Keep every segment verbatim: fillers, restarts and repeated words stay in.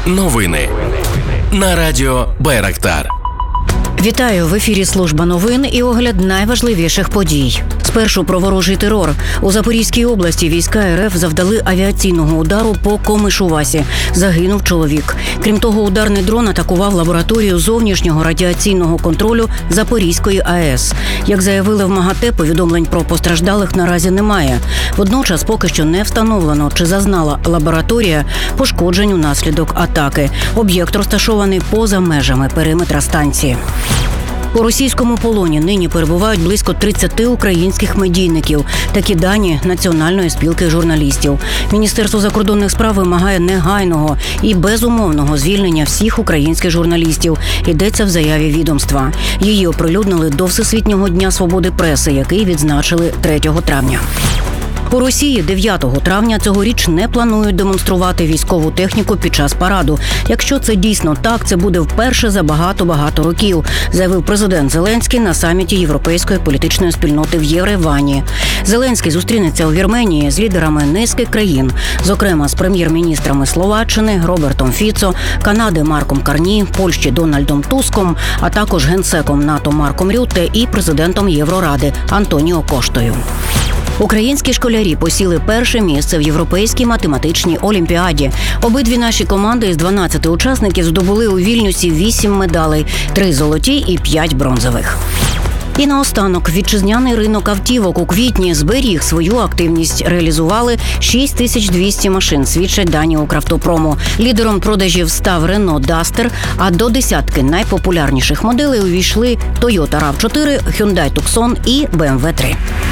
Новини на радіо Байрактар. Вітаю! В ефірі служба новин і огляд найважливіших подій. Спершу про ворожий терор. У Запорізькій області війська РФ завдали авіаційного удару по Комишувасі. Загинув чоловік. Крім того, ударний дрон атакував лабораторію зовнішнього радіаційного контролю Запорізької АЕС. Як заявили в МАГАТЕ, повідомлень про постраждалих наразі немає. Водночас поки що не встановлено, чи зазнала лабораторія пошкоджень унаслідок атаки. Об'єкт розташований поза межами периметра станції. У російському полоні нині перебувають близько тридцяти українських медійників. Такі дані Національної спілки журналістів. Міністерство закордонних справ вимагає негайного і безумовного звільнення всіх українських журналістів. Йдеться в заяві відомства. Її оприлюднили до Всесвітнього дня свободи преси, який відзначили третього травня. У Росії дев'ятого травня цьогоріч не планують демонструвати військову техніку під час параду. Якщо це дійсно так, це буде вперше за багато-багато років, заявив президент Зеленський на саміті Європейської політичної спільноти в Єревані. Зеленський зустрінеться у Вірменії з лідерами низки країн, зокрема з прем'єр-міністрами Словаччини Робертом Фіцо, Канади Марком Карні, Польщі Дональдом Туском, а також генсеком НАТО Марком Рютте і президентом Євроради Антоніо Коштою. Українські школярі посіли перше місце в Європейській математичній олімпіаді. Обидві наші команди із дванадцяти учасників здобули у Вільнюсі вісім медалей – три золоті і п'ять бронзових. І наостанок, вітчизняний ринок автівок у квітні зберіг свою активність. Реалізували шість тисяч двісті машин, свідчать дані Укравтопрому. Лідером продажів став Renault Duster, а до десятки найпопулярніших моделей увійшли Toyota рав чотири, Hyundai Tucson і бе ем ве три.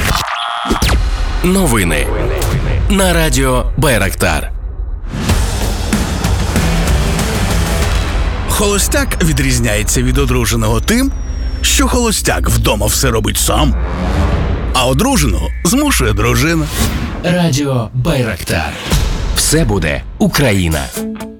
Новини на радіо Байрактар. Холостяк відрізняється від одруженого тим, що холостяк вдома все робить сам, а одруженого змушує дружина. Радіо Байрактар. Все буде Україна.